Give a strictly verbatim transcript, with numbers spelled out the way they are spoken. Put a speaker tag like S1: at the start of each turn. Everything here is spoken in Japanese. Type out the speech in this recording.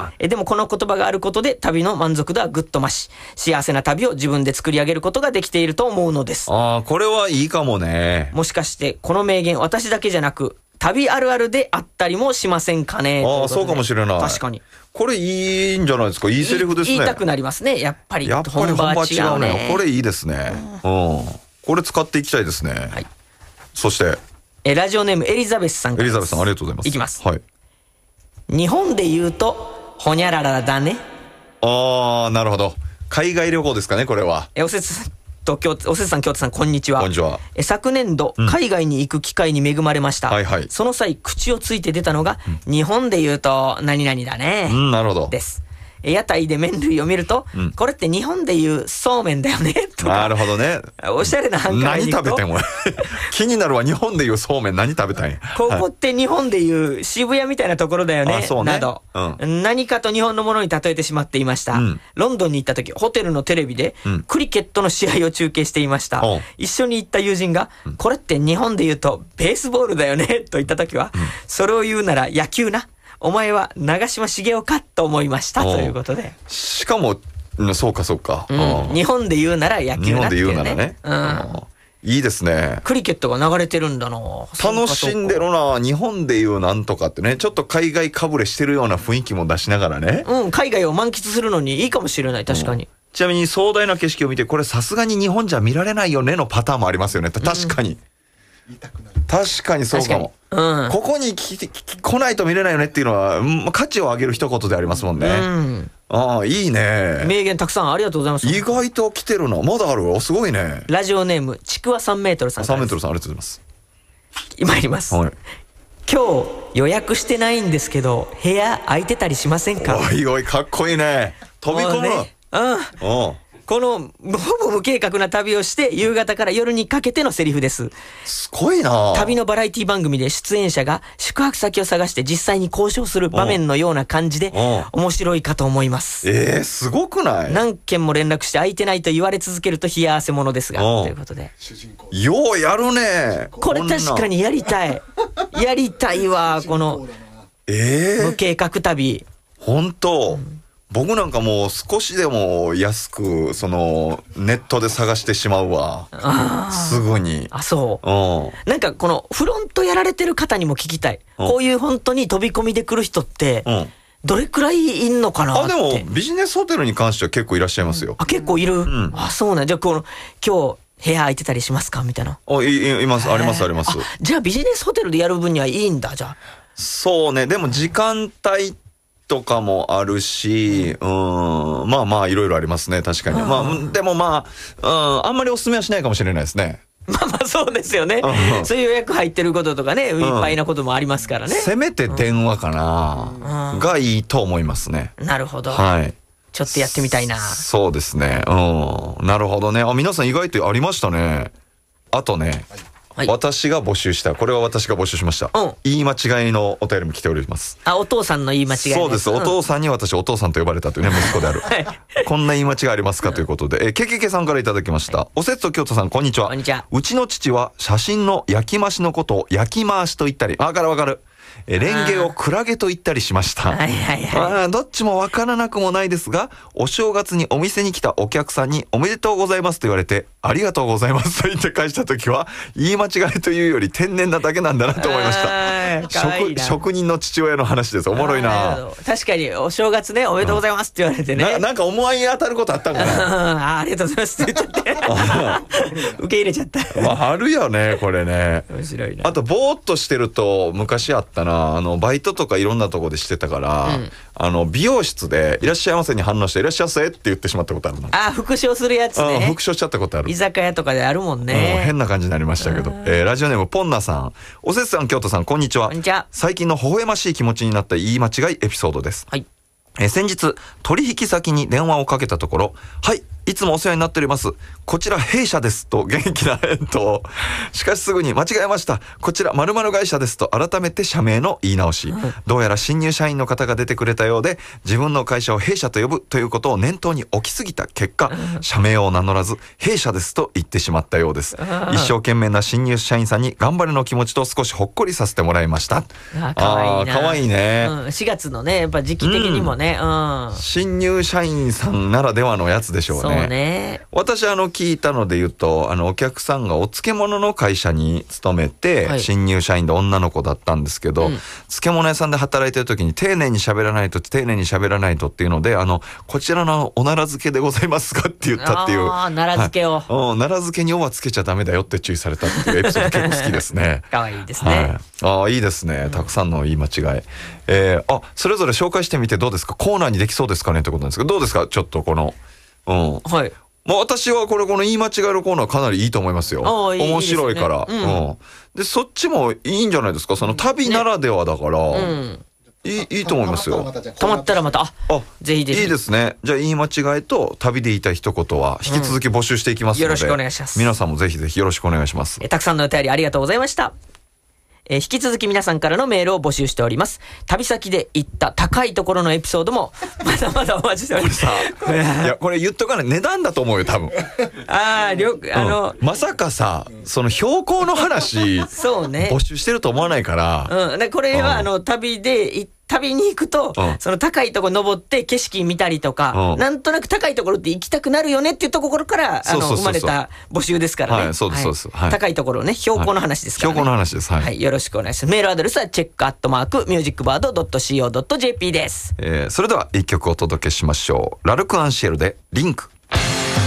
S1: な。えでもこの言葉があることで旅の満足度はぐっと増し、幸せな旅を自分で作り上げることができていると思うのです。
S2: ああ、これはいいかもね。
S1: もしかしてこの名言、私だけじゃなく旅あるあるであったりもしませんかね。
S2: ああ、そうかもしれない。
S1: 確かに
S2: これいいんじゃないですか。いいセリフですね。
S1: 言いたくなりますね。やっぱり
S2: やっぱり本場は違うね。これいいですね。うん、うん、これ使っていきたいですね。はい、そして
S1: えラジオネームエリザベスさんからです。
S2: エリザベスさん、ありがとうございます。
S1: いきます。
S2: はい。
S1: 日本で言うとほにゃららだね。
S2: ああ、なるほど。海外旅行ですかね、これは。
S1: えおせつと京都おせつさん、京都さん、こんにちは。
S2: こんにちは。
S1: え昨年度、うん、海外に行く機会に恵まれました。
S2: はいはい。
S1: その際口をついて出たのが、うん、日本で言うと何々だね。
S2: うん、なるほど。
S1: です。屋台で麺類を見ると、うん、これって日本でいうそうめんだよねとか。
S2: なるほどね。
S1: おしゃれな繁華街に行くと
S2: 何食べても気になるわ。日本でいうそうめん何食べたんや。
S1: ここって日本でいう渋谷みたいなところだよね、
S2: そうね
S1: など、
S2: うん、
S1: 何かと日本のものに例えてしまっていました、うん、ロンドンに行った時ホテルのテレビで、うん、クリケットの試合を中継していました、うん、一緒に行った友人が、うん、これって日本で言うとベースボールだよねと言った時は、うん、それを言うなら野球な、お前は長嶋茂雄かと思いましたということで。
S2: しかもそうかそうか、
S1: うん、日本で言うなら野球なっていうね。
S2: 日本で言うならね、うん、いいですね。
S1: クリケットが流れてるんだな。
S2: 楽しんでるな。日本で言うなんとかってね、ちょっと海外かぶれしてるような雰囲気も出しながらね、
S1: うん、海外を満喫するのにいいかもしれない。確かに、うん、
S2: ちなみに壮大な景色を見て、これさすがに日本じゃ見られないよねのパターンもありますよね。確かに、うん、言いたくなる。確かにそうかも。うん、ここに来来ないと見れないよねっていうのは、うん、価値を上げる一言でありますもんね。うん、ああ、いいね。
S1: 名言たくさんありがとうございます。
S2: 意外と来てるな。まだあるわ。すごいね。
S1: ラジオネームちくわさんメートルさんからです。
S2: さんメートルさん、ありがとうございます。
S1: 今いります、はい、今日予約してないんですけど部屋空いてたりしませんか。
S2: おいおい、かっこいいね。飛び込む、ね、
S1: うん、おう、このほぼ無計画な旅をして夕方から夜にかけてのセリフです。
S2: すごいな。
S1: 旅のバラエティ番組で出演者が宿泊先を探して実際に交渉する場面のような感じで面白いかと思います。
S2: えー、すごくない？
S1: 何件も連絡して空いてないと言われ続けると冷や汗ものですが、ということで
S2: ようやるね。
S1: これ確かにやりたいやりたいわ。この無計画旅、
S2: 本当、うん、僕なんかもう少しでも安くそのネットで探してしまうわ。すぐに。
S1: あ、そう、うん、なんかこのフロントやられてる方にも聞きたい、うん、こういう本当に飛び込みで来る人って、うん、どれくらいいんのかなって。
S2: あ、でもビジネスホテルに関しては結構いらっしゃいますよ、うん、
S1: あ、結構いる、うん、あ、そうなん。じゃあこの今日部屋空いてたりしますかみたいな。
S2: あ、い, います、ありますあります。
S1: じゃあビジネスホテルでやる分にはいいんだ。じゃあ
S2: そうね。でも時間帯とかもあるし、うん、うん、まあまあいろいろありますね、確かに。まあでもまあ、うん、あんまりおすすめはしないかもしれないですね。
S1: まあまあそうですよね、うん、そういう予約入ってることとかね、いっぱいなこともありますからね、うん、
S2: せめて電話かな、うん、がいいと思いますね。
S1: なるほど、
S2: はい、
S1: ちょっとやってみたいな。
S2: そうですね、うん、なるほどね。あ、皆さん意外とありましたね。あとね、はい、私が募集した、これは私が募集しました、うん、言い間違いのお便りも来ております。
S1: あ、お父さんの言い間違い。
S2: そうです、うん、お父さんに私お父さんと呼ばれたというね、息子である、はい、こんな言い間違いありますかということで、えけけけさんからいただきました、はい、おせつと京都さん、こんにちは。
S1: こんにちは。
S2: うちの父は写真の焼き増しのことを焼き回しと言ったり、わかるわかる、えレンゲをクラゲと言ったりしました。はいはいはい、あ、どっちもわからなくもないですが、お正月にお店に来たお客さんにおめでとうございますと言われて、ありがとうございますと言って返した時は、言い間違いというより天然なだけなんだなと思いました。職, 職人の父親の話です。おもろいな。
S1: 確かにお正月ね、おめでとうございますって言われてね、
S2: うん、な, なんか思い当たることあったんかな。
S1: あ, ありがとうございますって言っちゃって受け入れちゃった。
S2: まあ、あるよねこれね。
S1: 面白いな。
S2: あとぼーっとしてると、昔あったな、あのバイトとかいろんなとこでしてたから、うん、あの美容室でいらっしゃいませに反応していらっしゃいませって言ってしまったことあるの。
S1: あ、復唱するやつね。
S2: 復唱しちゃったことある。
S1: 居酒屋とかであるもんね、
S2: うん、変な感じになりましたけど、えー、ラジオネームポンナさん、おせつさん、京都さん、こんにちは。
S1: こんにちは。
S2: 最近の微笑ましい気持ちになった言い間違いエピソードです。
S1: はい。
S2: えー、先日取引先に電話をかけたところ、はいいつもお世話になっております。こちら弊社ですと元気な返答。しかしすぐに間違えました。こちら〇〇会社ですと改めて社名の言い直し。どうやら新入社員の方が出てくれたようで、自分の会社を弊社と呼ぶということを念頭に置きすぎた結果、社名を名乗らず弊社ですと言ってしまったようです。一生懸命な新入社員さんに頑張れの気持ちと少しほっこりさせてもらいました。
S1: あ、かわいいな。
S2: かわいいね、
S1: うん、しがつのね、やっぱ時期的にもね、うんうん、
S2: 新入社員さんならではのやつでしょうね。
S1: そうね。
S2: 私あの聞いたので言うと、あのお客さんがお漬物の会社に勤めて、はい、新入社員で女の子だったんですけど、うん、漬物屋さんで働いてる時に丁寧に喋らないと丁寧に喋らないとっていうので、あのこちらのおなら漬けでございますかって言ったっていう。
S1: ああ、奈良漬けを、
S2: はい、うん、奈良漬けにおはつけちゃダメだよって注意されたっていうエピソード結構好きですね。
S1: かわいいですね、
S2: はい、ああいいですね、たくさんの言い間違い、えー、あそれぞれ紹介してみてどうですか。コーナーにできそうですかねってことなんですけど、どうですかちょっとこの、うん、はい、まあ、私はこれこの言い間違いのコーナーかなりいいと思いますよ。面白いから、いいですね、うんうん、でそっちもいいんじゃないですか。その旅ならではだから、ね、うん、いい、いいと思いますよ。
S1: たまったらまた、あ、あ、ぜひぜひ。
S2: いいですね。じゃあ言い間違いと旅で言いたい一言は引き続き募集していきますので、うん、よろしくお願いします。皆さんもぜひぜひよろしくお願いします。
S1: えたくさんのお便りありがとうございました。えー、引き続き皆さんからのメールを募集しております。旅先で行った高いところのエピソードもまだまだお待ちしております。
S2: いやこれ言っとかない、値段だと思うよ多分。
S1: ああ、りょあの、
S2: うん、まさかさその標高の話
S1: そうね
S2: 募集してると思わないから。
S1: うん、でこれは、うん、あの旅で行って旅に行くと、うん、その高いところ登って景色見たりとか、うん、なんとなく高いところって行きたくなるよねっていうところからあの生まれた募集ですからね。
S2: はい、そうですそうです、はい、
S1: 高いところね、標高の話ですからね。
S2: 標高の話です。はい、
S1: はい、よろしくお願いします。メールアドレスはチェックアットマークミュージックバードドットシーオードットジェーピー です。
S2: えー、それでは一曲お届けしましょう。ラルク・アンシエルでリンク。